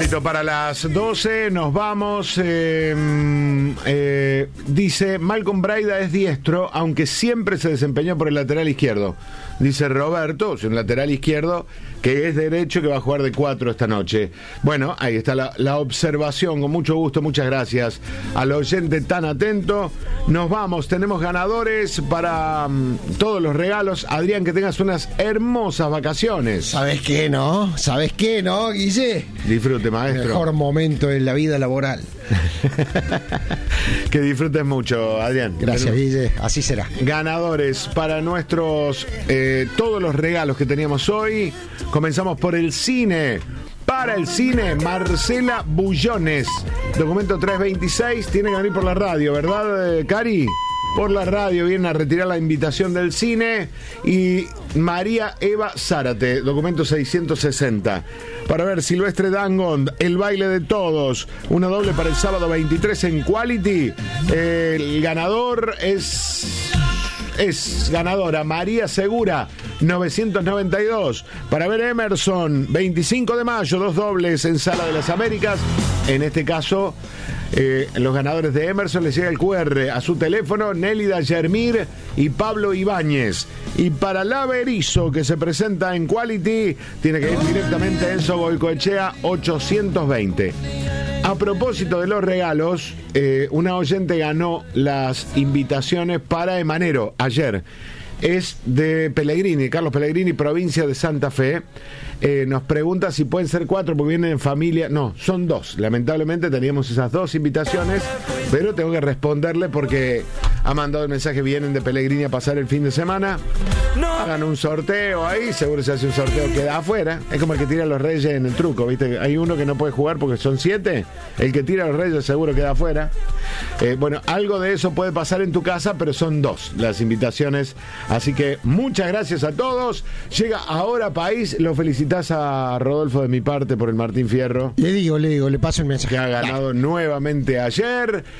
minutito para las 12, nos vamos. Dice, Malcolm Braida es diestro, aunque siempre se desempeñó por el lateral izquierdo. Dice Roberto, un lateral izquierdo, que es derecho, que va a jugar de 4 esta noche. Bueno, ahí está la observación, con mucho gusto, muchas gracias al oyente tan atento. Nos vamos, tenemos ganadores para todos los regalos. Adrián, que tengas unas hermosas vacaciones. ¿Sabes qué, no? ¿Sabes qué, no, Guille? Disfrute, maestro. Mejor momento en la vida laboral. Que disfrutes mucho, Adrián. Gracias, Guille. Así será. Ganadores para nuestros todos los regalos que teníamos hoy. Comenzamos por el cine. Para el cine, Marcela Bullones. Documento 326. Tiene que venir por la radio, ¿verdad, Cari? Por la radio vienen a retirar la invitación del cine. Y María Eva Zárate, documento 660. Para ver Silvestre Dangond, El baile de todos. Una doble para el sábado 23 en Quality. El ganador es ganadora María Segura, 992. Para ver Emerson, 25 de mayo, 2 dobles en Sala de las Américas. En este caso, los ganadores de Emerson les llega el QR a su teléfono, Nélida Yermir y Pablo Ibáñez. Y para La Berizo, que se presenta en Quality, tiene que ir directamente a Enzo Goicoechea, 820. A propósito de los regalos, una oyente ganó las invitaciones para Emanero ayer. Es de Pellegrini, Carlos Pellegrini, provincia de Santa Fe. Nos pregunta si pueden ser 4 porque vienen en familia. No, son 2. Lamentablemente teníamos esas 2 invitaciones, pero tengo que responderle porque ha mandado el mensaje, vienen de Pellegrini a pasar el fin de semana. Hagan un sorteo ahí, seguro se hace un sorteo, queda afuera. Es como el que tira a los Reyes en el truco, ¿viste? Hay uno que no puede jugar porque son 7. El que tira a los Reyes seguro queda afuera. Bueno, algo de eso puede pasar en tu casa, pero son 2 las invitaciones. Así que muchas gracias a todos. Llega Ahora País. Lo felicitas a Rodolfo de mi parte por el Martín Fierro. Le digo, le paso el mensaje. Que ha ganado nuevamente ayer.